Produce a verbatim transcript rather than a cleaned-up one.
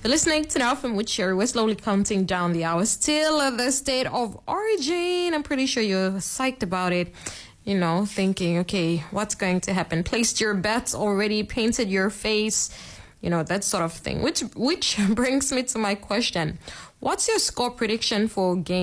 Listening to Now from with Sherry, we're slowly counting down the hours till the state of origin. I'm pretty sure you're psyched about it. You know, thinking, okay, what's going to happen? Placed your bets already, painted your face, you know, that sort of thing. Which which brings me to my question. What's your score prediction for game